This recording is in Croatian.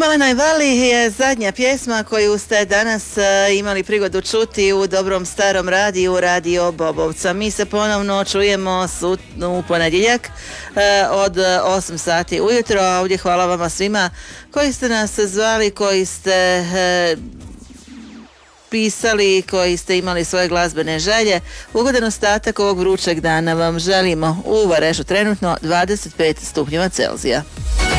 Umelenoj vali je zadnja pjesma koju ste danas imali prigodu čuti u dobrom starom radiju, Radio Bobovca. Mi se ponovno čujemo u ponedjeljak od 8 sati ujutro, a ovdje hvala vama svima koji ste nas zvali, koji ste pisali, koji ste imali svoje glazbene želje. Ugodan ostatak ovog vrućeg dana vam želimo u Varešu, trenutno 25 stupnjeva Celzija.